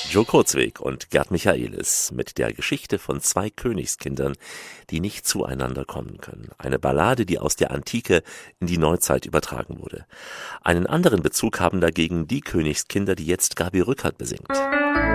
Joe Kurzweg und Gerd Michaelis mit der Geschichte von zwei Königskindern, die nicht zueinander kommen können. Eine Ballade, die aus der Antike in die Neuzeit übertragen wurde. Einen anderen Bezug haben dagegen die Königskinder, die jetzt Gabi Rückert besingt.